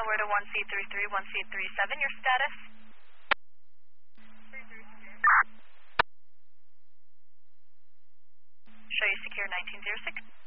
Delaware to 1C33, 1C37, your status? Show you secure 1906.